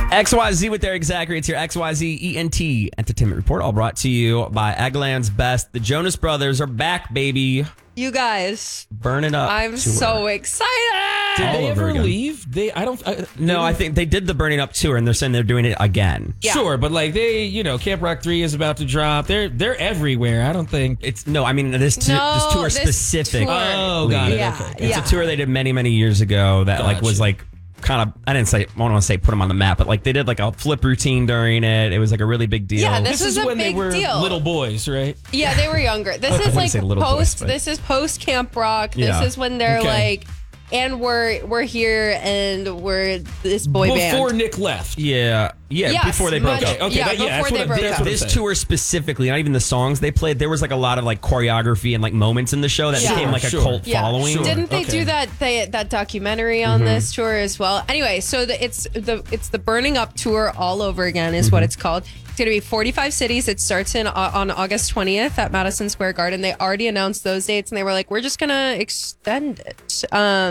XYZ with Eric Zachary. It's your XYZ ENT Entertainment Report, all brought to you by Eggland's Best. The Jonas Brothers are back, baby. You guys. Burn it up. I'm so excited. Did they ever again. leave? I think they did the Burning Up tour, and they're saying they're doing it again. Yeah. Sure, but like Camp Rock 3 is about to drop. They're everywhere. I don't think This tour specific. Tour. Oh, got it. Yeah, Okay. It's a tour they did many, many years ago that was kind of, I don't want to say put them on the map, but like they did like a flip routine during it. It was like a really big deal. Yeah, This was is a when big they were deal. little boys, right? Yeah, they were younger. This is like say little boys, post. but- This is post Camp Rock. This Yeah. is when they're Okay. like, and we're here and we're this boy Before band. Nick left. Yeah, Yes, before they broke much- up. Okay, yeah, that's before what they I'm- broke that's up. what I'm This saying. tour specifically, not even the songs they played, there was like a lot of like choreography and like moments in the show that Yeah. became like a Sure. cult Yeah. following. Sure. Didn't they Okay. do that documentary on this tour as well? Anyway, so it's the Burning Up tour all over again is what it's called. It's going to be 45 cities. It starts on August 20th at Madison Square Garden. They already announced those dates, and they were like, we're just going to extend it.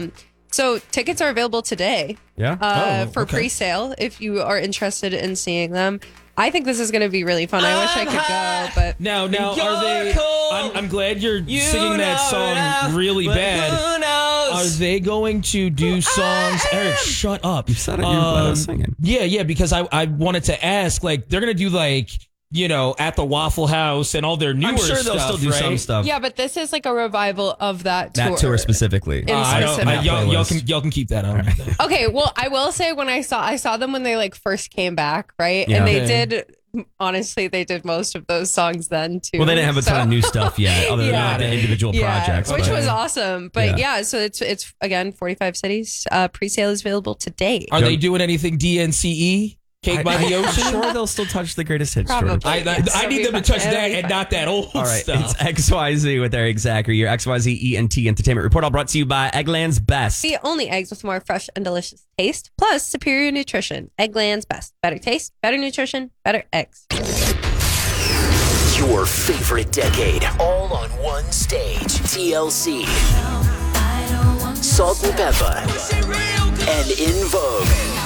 So tickets are available today. Yeah. For pre-sale if you are interested in seeing them. I think this is going to be really fun. I wish I could go, but Now, are they? I'm glad you're singing that song really bad. Who knows? Are they going to do songs? Eric, shut up. You said it. You let us sing it. Yeah, because I wanted to ask, like, they're going to do, like, at the Waffle House and all their newer I'm sure stuff, they'll still do right? some stuff. yeah, but this is like a revival of that tour. That tour specifically. In I don't, specific. y'all can keep that on. Okay, well, I will say when I saw them when they like first came back, right? Yeah. And they Okay. did honestly they did most of those songs then too. Well, they didn't have a ton So- of new stuff yet, other Yeah. than the individual projects. which but- was awesome. But Yeah. yeah, so it's again 45 cities. Pre-sale is available today. Are they doing anything DNCE? Cake by the I'm Ocean? sure they'll still touch the greatest hits. Probably. George. I need them to touch that and not that old All right, stuff. it's XYZ with Eric Zachary, your XYZ ENT Entertainment Report, all brought to you by Eggland's Best. The only eggs with more fresh and delicious taste, plus superior nutrition. Eggland's Best. Better taste, better nutrition, better eggs. Your favorite decade, all on one stage. TLC, Salt and Peppa, and In Vogue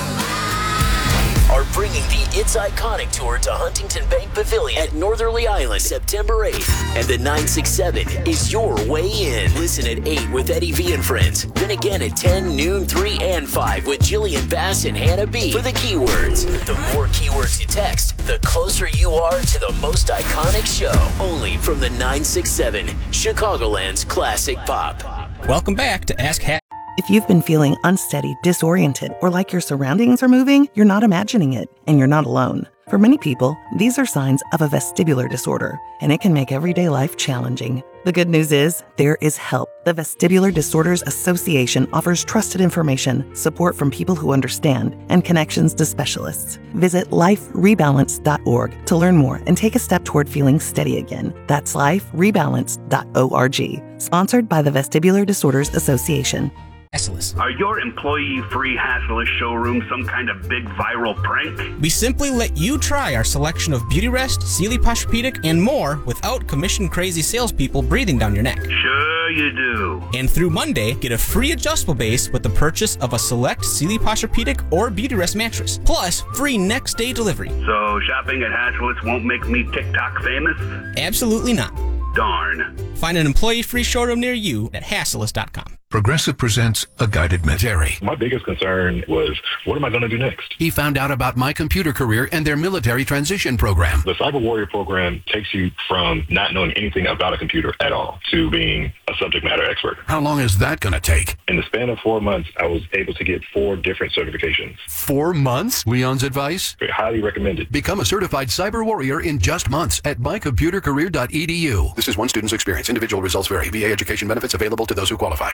are bringing the It's Iconic Tour to Huntington Bank Pavilion at Northerly Island, September 8th. And the 967 is your way in. Listen at 8 with Eddie V and Friends. Then again at 10, noon, 3, and 5 with Jillian Bass and Hannah B. For the keywords. The more keywords you text, the closer you are to the most iconic show. Only from the 967, Chicagoland's classic pop. Welcome back to Ask Hat. If you've been feeling unsteady, disoriented, or like your surroundings are moving, you're not imagining it, and you're not alone. For many people, these are signs of a vestibular disorder, and it can make everyday life challenging. The good news is, there is help. The Vestibular Disorders Association offers trusted information, support from people who understand, and connections to specialists. Visit liferebalance.org to learn more and take a step toward feeling steady again. That's liferebalance.org. Sponsored by the Vestibular Disorders Association. Hassles. Are your employee-free Hassler showrooms some kind of big viral prank? We simply let you try our selection of Beauty Rest, Sealy Posturepedic, and more without commission-crazy salespeople breathing down your neck. Sure you do. And through Monday, get a free adjustable base with the purchase of a select Sealy Posturepedic or Beauty Rest mattress, plus free next-day delivery. So shopping at Haslowitz won't make me TikTok famous? Absolutely not. Darn. Find an employee-free showroom near you at Hassles.com. Progressive presents A Guided Myth. Jerry. My biggest concern was, what am I going to do next? He found out about My Computer Career and their military transition program. The Cyber Warrior program takes you from not knowing anything about a computer at all to being a subject matter expert. How long is that going to take? In the span of 4 months, I was able to get 4 different certifications. 4 months? Leon's advice? Highly recommended. Become a certified cyber warrior in just months at mycomputercareer.edu. This is one student's experience. Individual results vary. VA education benefits available to those who qualify.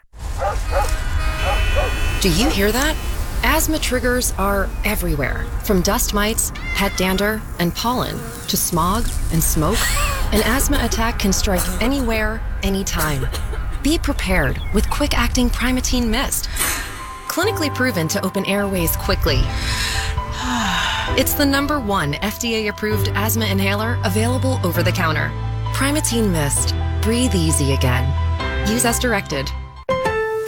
Do you hear that? Asthma triggers are everywhere, from dust mites, pet dander, and pollen, to smog and smoke. An asthma attack can strike anywhere, anytime. Be prepared with quick-acting Primatene Mist. Clinically proven to open airways quickly. It's the #1 FDA-approved asthma inhaler available over the counter. Primatene Mist. Breathe easy again. Use as directed.